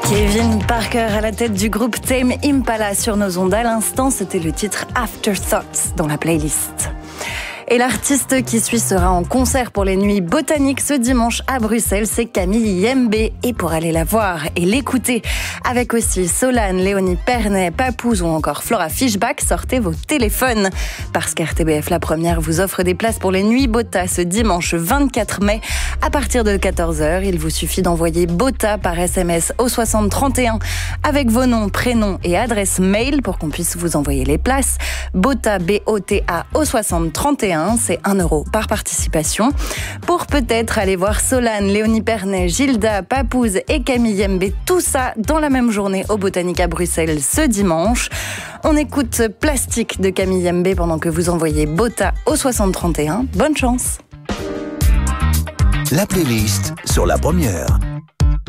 Kevin Parker à la tête du groupe Tame Impala sur nos ondes. À l'instant, c'était le titre Afterthoughts dans la playlist. Et l'artiste qui suit sera en concert pour les Nuits Botaniques ce dimanche à Bruxelles, c'est Camille Yembe. Et pour aller la voir et l'écouter, avec aussi Solane, Léonie Pernet, Papouze ou encore Flora Fischbach, sortez vos téléphones. Parce qu'RTBF La Première vous offre des places pour les Nuits Bota ce dimanche 24 mai à partir de 14h. Il vous suffit d'envoyer Bota par SMS au 6031 avec vos noms, prénoms et adresse mail pour qu'on puisse vous envoyer les places. Bota, B-O-T-A au 6031. C'est 1 € par participation. Pour peut-être aller voir Solane, Léonie Pernet, Gilda, Papouze et Camille Yembe, tout ça dans la même journée au Botanique à Bruxelles ce dimanche. On écoute Plastique de Camille Yembe pendant que vous envoyez Bota au 6031. Bonne chance. La playlist sur La Première.